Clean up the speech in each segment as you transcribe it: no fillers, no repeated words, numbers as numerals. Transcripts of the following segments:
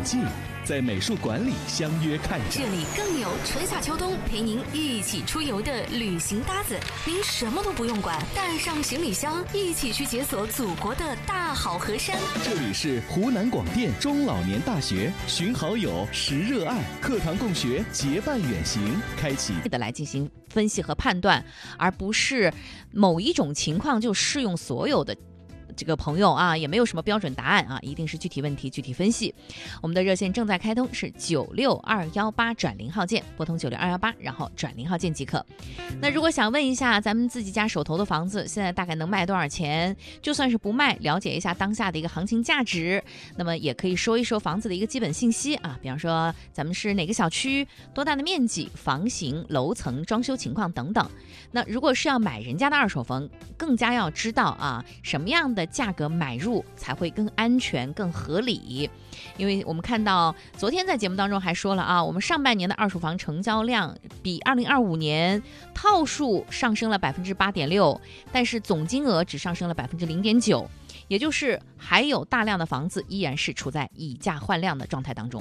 季，在美术馆里相约看展。 这里更有春夏秋冬陪您一起出游的旅行搭子，您什么都不用管，带上行李箱，一起去解锁祖国的大好河山。 这里是湖南广电中老年大学，寻好友，识热爱，课堂共学，结伴远行，开启的来进行分析和判断，而不是某一种情况就适用所有的这个朋友啊，也没有什么标准答案啊，一定是具体问题具体分析。我们的热线正在开通，是96218转0号键，拨通96218，然后转0号键即可。那如果想问一下咱们自己家手头的房子现在大概能卖多少钱，就算是不卖，了解一下当下的一个行情价值，那么也可以说一说房子的一个基本信息啊，比方说咱们是哪个小区，多大的面积，房型、楼层、装修情况等等。那如果是要买人家的二手房，更加要知道啊，什么样的价格买入才会更安全更合理。因为我们看到昨天在节目当中还说了啊，我们上半年的二手房成交量比2025年套数上升了8.6%，但是总金额只上升了0.9%，也就是还有大量的房子依然是处在以价换量的状态当中。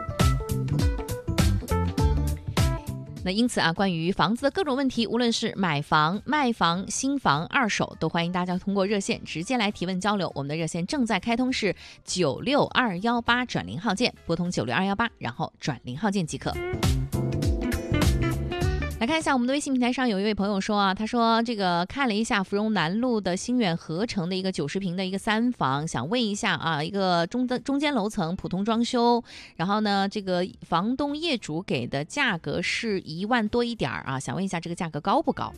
那因此啊，关于房子的各种问题，无论是买房、卖房、新房、二手，都欢迎大家通过热线直接来提问交流。我们的热线正在开通，是96218转0号键，拨通96218，然后转0号键即可。来看一下我们的微信平台上有一位朋友说啊，他说这个看了一下芙蓉南路的新远合成的一个90平的一个3房，想问一下啊，一个中间楼层普通装修，然后呢这个房东业主给的价格是1万多一点啊，想问一下这个价格高不高？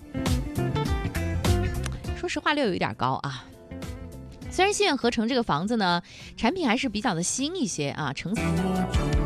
说实话略有一点高啊。虽然新远合成这个房子呢产品还是比较的新一些啊，成